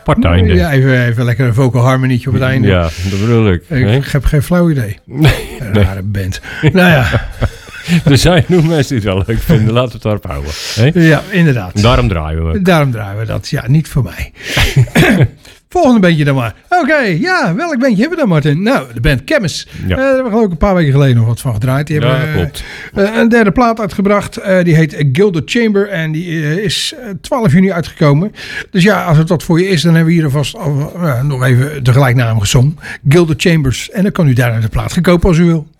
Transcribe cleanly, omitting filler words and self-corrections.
apart einde. Ja, even lekker een vocal harmonietje op het einde. Ja, dat bedoel ik. Ik heb geen flauw idee. Een rare band. Nou ja. Er zijn nog mensen die het wel leuk vinden. Laten we het daarop houden. Hè? Ja, inderdaad. Daarom draaien we. Daarom draaien we dat. Ja, niet voor mij. Volgende bandje dan maar. Oké, ja, welk bandje hebben we dan, Martin? Nou, de band Chemist. Ja. Daar hebben we geloof ik een paar weken geleden nog wat van gedraaid. Die hebben klopt. een derde plaat uitgebracht. Die heet Gilded Chamber en die is 12 juni uitgekomen. Dus ja, als het wat voor je is, dan hebben we hier alvast nog even de gelijknamige song. Gilded Chambers. En dan kan u daar naar de plaat gaan kopen als u wil.